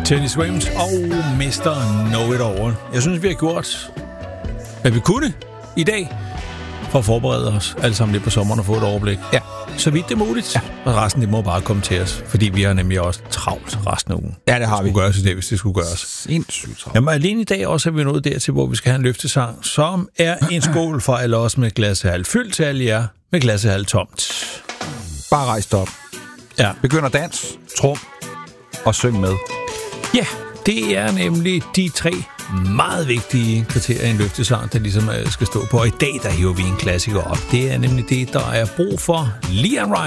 Teddy Swims og Mr. Know It All. Jeg synes, vi har gjort, hvad vi kunne i dag, for at forberede os alle sammen lidt på sommeren og få et overblik. Ja. Så vidt det er muligt. Ja. Og resten, det må bare komme til os, fordi vi har nemlig også travlt resten af ugen. Ja, det har vi. Det skulle gøres i dag, hvis det skulle gøres. Sindssygt travlt. Jamen, alene i dag også er vi nået dertil, hvor vi skal have en løftesang, som er en skål for alle os med glassehalv fyldt til alle jer med glassehalv tomt. Bare rejs dig op. Ja. Begynder dans, trum og syng med. Ja, det er nemlig de 3 meget vigtige kriterier i en løftesang, der ligesom skal stå på. Og i dag, der hiver vi en klassiker op. Det er nemlig det, der er brug for. Leanne Rimes.